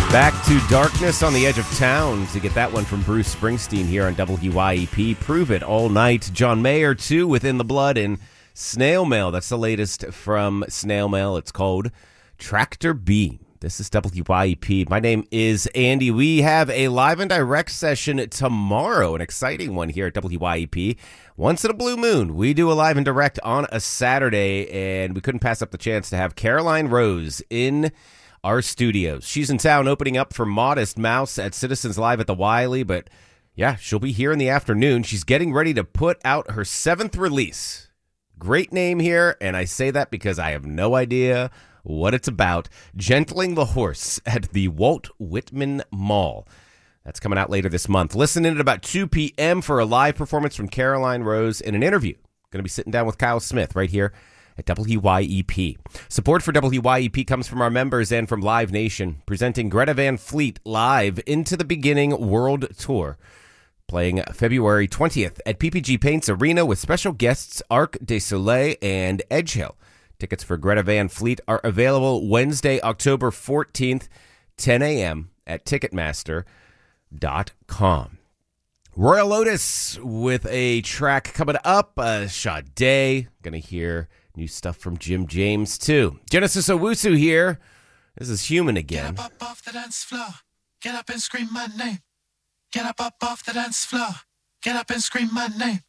Back to Darkness on the Edge of Town to get that one from Bruce Springsteen here on WYEP. Prove It All Night. John Mayer, too, Within the Blood, and Snail Mail. That's the latest from Snail Mail. It's called Tractor Beam. This is WYEP. My name is Andy. We have a live and direct session tomorrow, an exciting one here at WYEP. Once in a blue moon, we do a live and direct on a Saturday, and we couldn't pass up the chance to have Caroline Rose in our studios. She's in town opening up for Modest Mouse at Citizens Live at the Wiley, but yeah, she'll be here in the afternoon. She's getting ready to put out her 7th release. Great name here, and I say that because I have no idea what it's about. Gentling the Horse at the Walt Whitman Mall. That's coming out later this month. Listen in at about 2 p.m. for a live performance from Caroline Rose and an interview. Going to be sitting down with Kyle Smith right here at WYEP. Support for WYEP comes from our members and from Live Nation, presenting Greta Van Fleet live Into the Beginning World Tour, playing February 20th at PPG Paints Arena with special guests Arc de Soleil and Edgehill. Tickets for Greta Van Fleet are available Wednesday, October 14th, 10 a.m. at Ticketmaster.com. Royal Lotus with a track coming up, Sade. Gonna hear new stuff from Jim James, too. Genesis Owusu here. This is Human again. Get up off the dance floor. Get up and scream my name. Get up off the dance floor. Get up and scream my name.